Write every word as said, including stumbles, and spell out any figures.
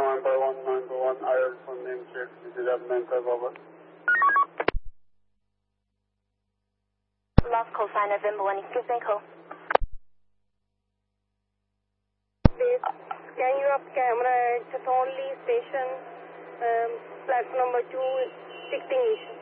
November one nine two one, I heard from name check, this is at nine five over. Lost call sign November one, excuse me, call. Please, can you up camera at the Thornley station, um, platform number two, sixteen.